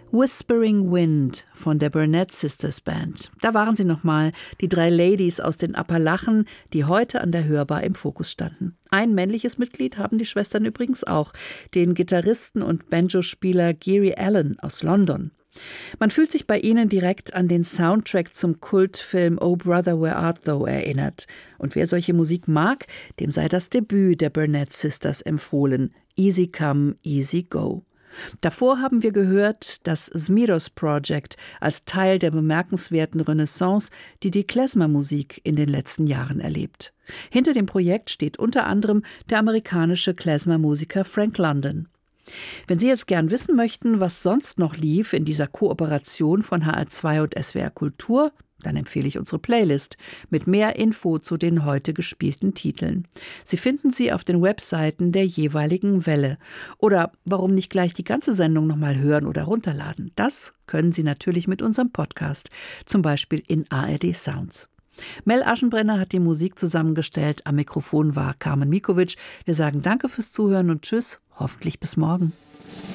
Whispering Wind von der Burnett Sisters Band. Da waren sie nochmal, die 3 Ladies aus den Appalachen, die heute an der Hörbar im Fokus standen. Ein männliches Mitglied haben die Schwestern übrigens auch, den Gitarristen und Banjospieler Gary Allen aus London. Man fühlt sich bei ihnen direkt an den Soundtrack zum Kultfilm Oh Brother, Where Art Thou erinnert. Und wer solche Musik mag, dem sei das Debüt der Burnett Sisters empfohlen. Easy Come, Easy Go. Davor haben wir gehört das Smiros Project als Teil der bemerkenswerten Renaissance, die die Klezmer-Musik in den letzten Jahren erlebt. Hinter dem Projekt steht unter anderem der amerikanische Klezmer-Musiker Frank London. Wenn Sie jetzt gern wissen möchten, was sonst noch lief in dieser Kooperation von HR2 und SWR Kultur, dann empfehle ich unsere Playlist mit mehr Info zu den heute gespielten Titeln. Sie finden sie auf den Webseiten der jeweiligen Welle. Oder warum nicht gleich die ganze Sendung nochmal hören oder runterladen? Das können Sie natürlich mit unserem Podcast, zum Beispiel in ARD Sounds. Mel Aschenbrenner hat die Musik zusammengestellt. Am Mikrofon war Carmen Mikovic. Wir sagen danke fürs Zuhören und tschüss, hoffentlich bis morgen.